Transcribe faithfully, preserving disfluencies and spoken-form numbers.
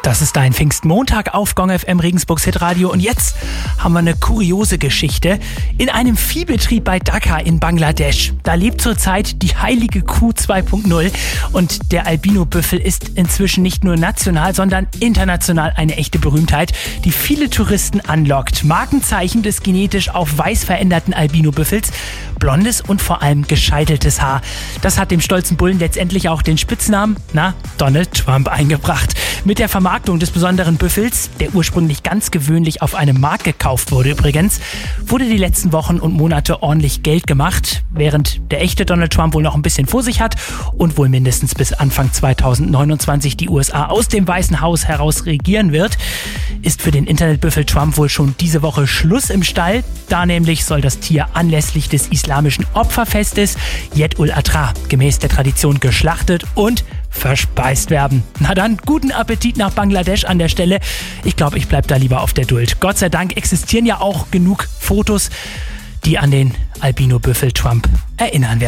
Das ist dein Pfingstmontag auf Gong F M Regensburgs Hitradio. Und jetzt haben wir eine kuriose Geschichte. In einem Viehbetrieb bei Dhaka in Bangladesch, da lebt zurzeit die heilige Kuh zwei Punkt null. Und der Albino-Büffel ist inzwischen nicht nur national, sondern international eine echte Berühmtheit, die viele Touristen anlockt. Markenzeichen des genetisch auf weiß veränderten Albino-Büffels: blondes und vor allem gescheiteltes Haar. Das hat dem stolzen Bullen letztendlich auch den Spitznamen, na, Donald Trump eingebracht. Mit der Vermarktung des besonderen Büffels, der ursprünglich ganz gewöhnlich auf einem Markt gekauft wurde übrigens, wurde die letzten Wochen und Monate ordentlich Geld gemacht, während der echte Donald Trump wohl noch ein bisschen vor sich hat und wohl mindestens bis Anfang zweitausendneunundzwanzig die U S A aus dem Weißen Haus heraus regieren wird, ist für den Internetbüffel Trump wohl schon diese Woche Schluss im Stall. Da nämlich soll das Tier anlässlich des islamischen Opferfestes Yed ul-Adha gemäß der Tradition geschlachtet und verspeist werden. Na dann, guten Appetit nach Bangladesch an der Stelle. Ich glaube, ich bleib da lieber auf der Duld. Gott sei Dank existieren ja auch genug Fotos, die an den Albino-Büffel Trump erinnern werden.